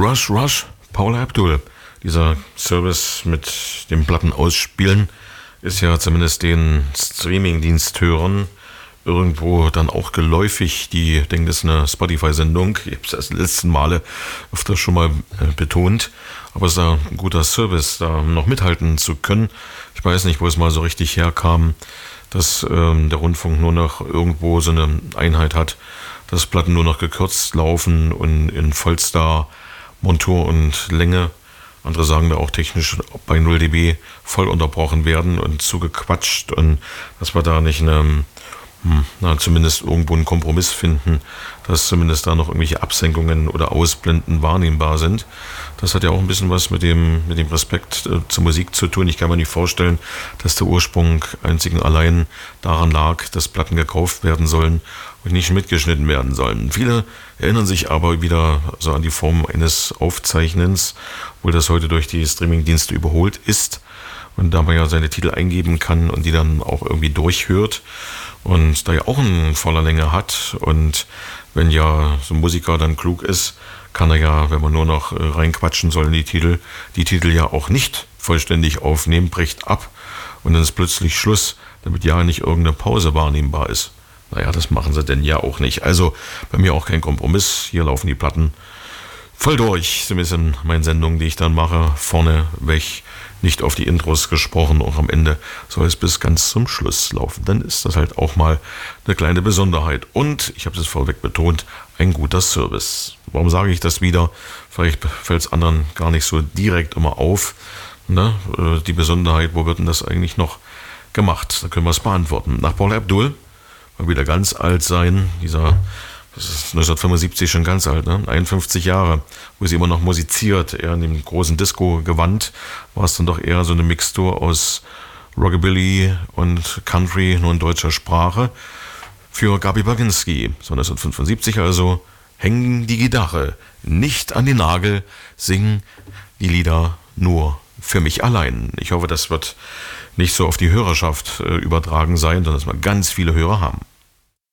Rush, Rush, Paula Abdul. Dieser Service mit dem Platten ausspielen ist ja zumindest den Streaming-Diensthörern irgendwo dann auch geläufig. Die denken, das ist eine Spotify-Sendung. Ich habe es erst die letzten Male öfter schon mal betont. Aber es ist ein guter Service, da noch mithalten zu können. Ich weiß nicht, wo es mal so richtig herkam, dass der Rundfunk nur noch irgendwo so eine Einheit hat, dass Platten nur noch gekürzt laufen und in vollster Montur und Länge. Andere sagen da auch technisch bei 0 dB voll unterbrochen werden und zugequatscht, und dass wir da nicht zumindest irgendwo einen Kompromiss finden, dass zumindest da noch irgendwelche Absenkungen oder Ausblenden wahrnehmbar sind. Das hat ja auch ein bisschen was mit dem Respekt zur Musik zu tun. Ich kann mir nicht vorstellen, dass der Ursprung einzig und allein daran lag, dass Platten gekauft werden sollen und nicht mitgeschnitten werden sollen. Viele erinnern sich aber wieder so an die Form eines Aufzeichnens, obwohl das heute durch die Streamingdienste überholt ist. Und da man ja seine Titel eingeben kann und die dann auch irgendwie durchhört und da ja auch eine voller Länge hat, und wenn ja so ein Musiker dann klug ist, kann er ja, wenn man nur noch reinquatschen soll in die Titel ja auch nicht vollständig aufnehmen, bricht ab und dann ist plötzlich Schluss, damit ja nicht irgendeine Pause wahrnehmbar ist. Naja, das machen sie denn ja auch nicht. Also bei mir auch kein Kompromiss. Hier laufen die Platten voll durch. So ein bisschen meine Sendung, die ich dann mache, vorne weg, nicht auf die Intros gesprochen, und am Ende soll es bis ganz zum Schluss laufen. Dann ist das halt auch mal eine kleine Besonderheit. Und, ich habe es vorweg betont, ein guter Service. Warum sage ich das wieder? Vielleicht fällt es anderen gar nicht so direkt immer auf. Ne? Die Besonderheit, wo wird denn das eigentlich noch gemacht? Da können wir es beantworten. Nach Paula Abdul, mal wieder ganz alt sein, das ist 1975 schon ganz alt, ne? 51 Jahre, wo sie immer noch musiziert, eher in dem großen Disco-Gewand, war es dann doch eher so eine Mixtur aus Rockabilly und Country, nur in deutscher Sprache. Für Gabi Baginski, so 1975 also, hängen die Gitarre nicht an den Nagel, singen die Lieder nur für mich allein. Ich hoffe, das wird nicht so auf die Hörerschaft übertragen sein, sondern dass wir ganz viele Hörer haben.